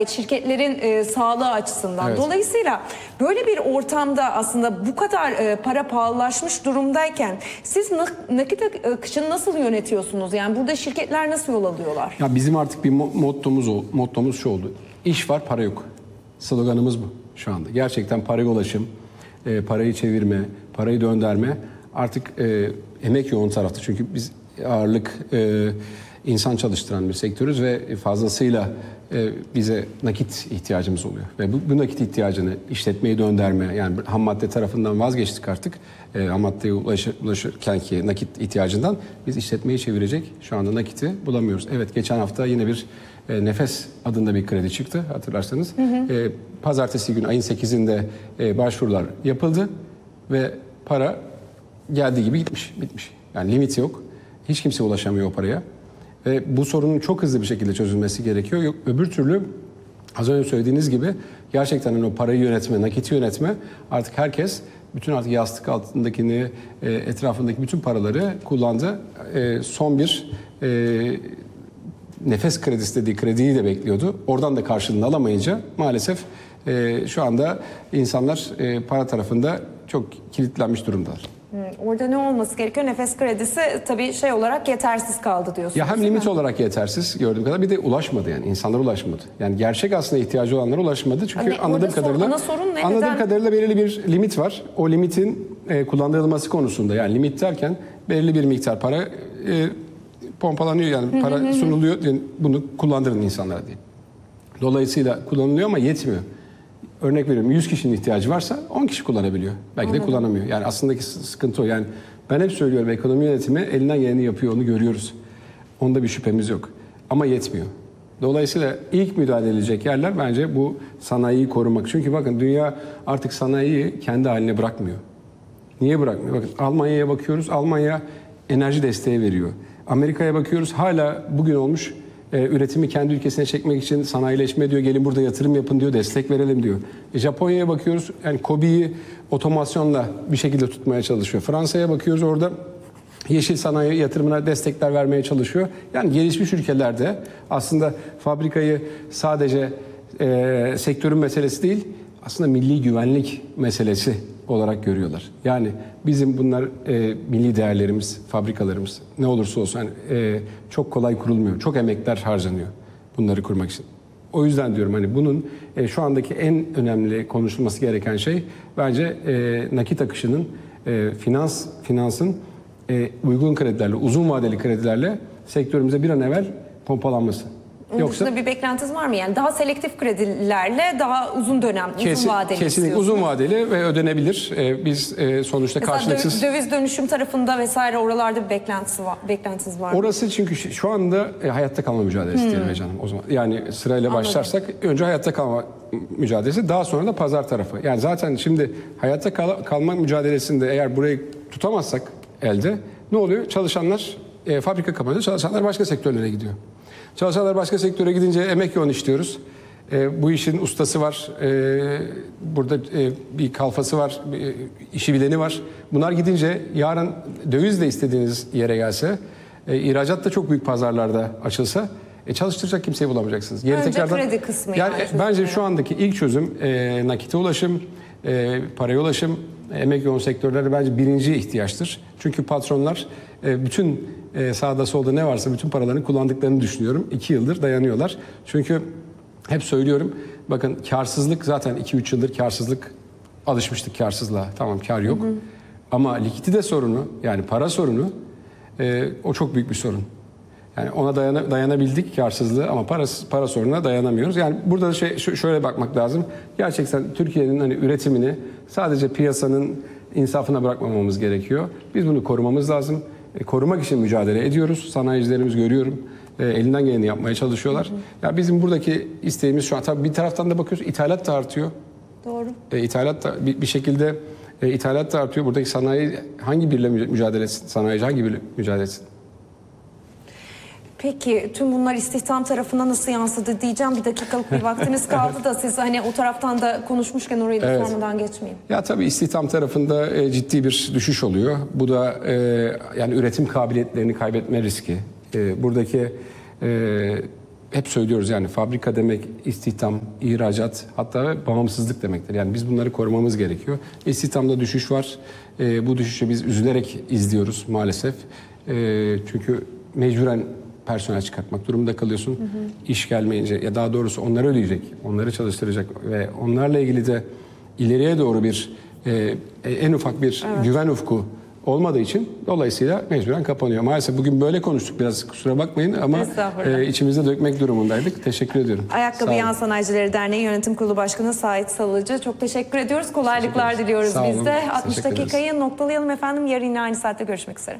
şirketlerin sağlığı açısından. Evet. Dolayısıyla böyle bir ortamda aslında bu kadar para pahalılaşmış durumdayken siz nakit akışını nasıl yönetiyorsunuz? Yani burada şirketler nasıl yol alıyorlar? Ya bizim artık bir mottomuz şu oldu. İş var, para yok. Sloganımız bu şu anda. Gerçekten paraya ulaşım, parayı çevirme, parayı döndürme artık emek yoğun tarafta. Çünkü biz ağırlık insan çalıştıran bir sektörüz ve fazlasıyla bize nakit ihtiyacımız oluyor. Ve bu nakit ihtiyacını işletmeyi döndürme, yani ham madde tarafından vazgeçtik artık. Ham maddeye ulaşırkenki nakit ihtiyacından biz işletmeyi çevirecek şu anda nakiti bulamıyoruz. Evet, geçen hafta yine bir Nefes adında bir kredi çıktı hatırlarsanız. Pazartesi günü ayın 8'inde başvurular yapıldı ve para geldiği gibi bitmiş. Yani limit yok. Hiç kimse ulaşamıyor o paraya. Ve bu sorunun çok hızlı bir şekilde çözülmesi gerekiyor. Yok, öbür türlü az önce söylediğiniz gibi gerçekten o parayı yönetme, nakiti yönetme artık herkes bütün artık yastık altındakini, etrafındaki bütün paraları kullandı. Son bir nefes kredisi dediği krediyi de bekliyordu. Oradan da karşılığını alamayınca maalesef şu anda insanlar para tarafında çok kilitlenmiş durumdalar. Orada ne olması gerekiyor? Nefes kredisi tabii şey olarak yetersiz kaldı diyorsunuz. Ya hem limit olarak yetersiz gördüğüm kadar bir de ulaşmadı yani insanlar ulaşmadı. Yani gerçek aslında ihtiyacı olanlara ulaşmadı. Çünkü anladığım kadarıyla belirli bir limit var. O limitin kullanılması konusunda yani limit derken belirli bir miktar para pompalanıyor yani para sunuluyor. Yani bunu kullandırın insanlara diye. Dolayısıyla kullanılıyor ama yetmiyor. Örnek veriyorum 100 kişinin ihtiyacı varsa 10 kişi kullanabiliyor. Belki de kullanamıyor. Yani aslındaki sıkıntı o. Yani ben hep söylüyorum ekonomi yönetimi elinden geleni yapıyor, onu görüyoruz. Onda bir şüphemiz yok. Ama yetmiyor. Dolayısıyla ilk müdahale edilecek yerler bence bu sanayiyi korumak. Çünkü bakın dünya artık sanayiyi kendi haline bırakmıyor. Niye bırakmıyor? Bakın Almanya'ya bakıyoruz. Almanya enerji desteği veriyor. Amerika'ya bakıyoruz. Hala bugün olmuş üretimi kendi ülkesine çekmek için sanayileşme diyor. Gelin burada yatırım yapın diyor. Destek verelim diyor. Japonya'ya bakıyoruz. Yani KOBİ'yi otomasyonla bir şekilde tutmaya çalışıyor. Fransa'ya bakıyoruz. Orada yeşil sanayi yatırımına destekler vermeye çalışıyor. Yani gelişmiş ülkelerde aslında fabrikayı sadece sektörün meselesi değil, aslında milli güvenlik meselesi olarak görüyorlar. Yani bizim bunlar milli değerlerimiz, fabrikalarımız ne olursa olsun çok kolay kurulmuyor. Çok emekler harcanıyor bunları kurmak için. O yüzden diyorum hani bunun şu andaki en önemli konuşulması gereken şey bence nakit akışının finansın uygun kredilerle, uzun vadeli kredilerle sektörümüze bir an evvel pompalanması. Yoksa bir beklentiniz var mı? Yani daha selektif kredilerle daha uzun dönem, uzun vadeli kesinlikle uzun vadeli ve ödenebilir. Biz sonuçta mesela karşılıksız... döviz dönüşüm tarafında vesaire oralarda bir beklentiniz var mı? Orası çünkü şu anda hayatta kalma mücadelesi diyelim canım o zaman. Yani sırayla başlarsak önce hayatta kalma mücadelesi, daha sonra da pazar tarafı. Yani zaten şimdi hayatta kalma mücadelesinde eğer burayı tutamazsak elde ne oluyor? Çalışanlar fabrika kapanıyor, çalışanlar başka sektörlere gidiyor. Çalışanlar başka sektöre gidince emek yoğun işliyoruz. Bu işin ustası var, burada bir kalfası var, işi bileni var. Bunlar gidince yarın döviz de istediğiniz yere gelse, ihracat da çok büyük pazarlarda açılsa çalıştıracak kimseyi bulamayacaksınız. Önce kredi kısmı. Yani bence şu andaki ilk çözüm nakite ulaşım, paraya ulaşım, emek yoğun sektörlere bence birinci ihtiyaçtır. Çünkü patronlar bütün sağda solda ne varsa bütün paralarını kullandıklarını düşünüyorum. 2 yıldır dayanıyorlar. Çünkü hep söylüyorum bakın karsızlık zaten 2-3 yıldır karsızlık alışmıştık karsızlığa. Tamam kar yok. Ama likidite sorunu yani para sorunu o çok büyük bir sorun. Yani ona dayanabildik karsızlığı ama para sorununa dayanamıyoruz. Yani burada şöyle bakmak lazım. Gerçekten Türkiye'nin hani üretimini sadece piyasanın insafına bırakmamamız gerekiyor. Biz bunu korumamız lazım. Korumak için mücadele ediyoruz. Sanayicilerimiz görüyorum. Elinden geleni yapmaya çalışıyorlar. Ya bizim buradaki isteğimiz şu an tabii bir taraftan da bakıyoruz ithalat da artıyor. Doğru. İthalat da bir şekilde ithalat da artıyor. Buradaki sanayi hangi biriyle mücadele etsin? Sanayici hangi biriyle mücadele etsin? Peki tüm bunlar istihdam tarafına nasıl yansıdı diyeceğim. Bir dakikalık bir vaktiniz kaldı da siz hani o taraftan da konuşmuşken orayı da sormadan geçmeyin. Ya tabii istihdam tarafında ciddi bir düşüş oluyor. Bu da yani üretim kabiliyetlerini kaybetme riski. Buradaki hep söylüyoruz yani fabrika demek istihdam, ihracat, hatta bağımsızlık demektir. Yani biz bunları korumamız gerekiyor. İstihdamda düşüş var. Bu düşüşü biz üzülerek izliyoruz maalesef. Çünkü mecburen personel çıkartmak durumunda kalıyorsun. İş gelmeyince, ya daha doğrusu onları ödeyecek, onları çalıştıracak ve onlarla ilgili de ileriye doğru bir en ufak bir güven ufku olmadığı için dolayısıyla mecburen kapanıyor. Maalesef bugün böyle konuştuk, biraz kusura bakmayın ama içimizde dökmek durumundaydık. Teşekkür ediyorum. Ayakkabı Yan Sanayicileri Derneği Yönetim Kurulu Başkanı Sait Salıcı, çok teşekkür ediyoruz. Kolaylıklar diliyoruz biz de. 60 dakikayı noktalayalım efendim. Yarın yine aynı saatte görüşmek üzere.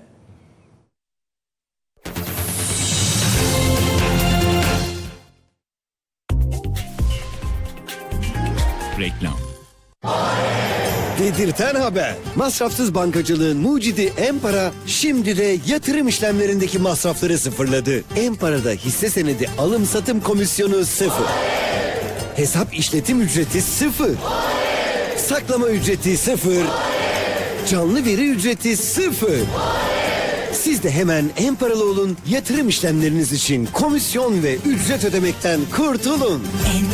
Reklam. Dedirten haber. Masrafsız bankacılığın mucidi Em-Para şimdi de yatırım işlemlerindeki masrafları sıfırladı. Em-Para'da hisse senedi alım satım komisyonu 0. Hesap işletim ücreti 0. Saklama ücreti 0. Canlı veri ücreti 0. Siz de hemen Em-Paralı olun, yatırım işlemleriniz için komisyon ve ücret ödemekten kurtulun.